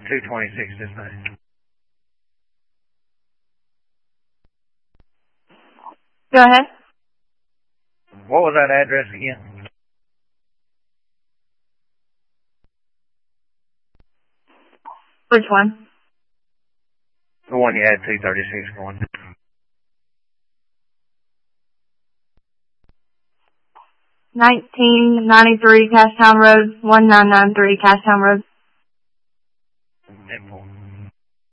226 dispatch. Go ahead. What was that address again? Which one? The one you had 236 going. 1993 Cashtown Road, 1993 Cashtown Road.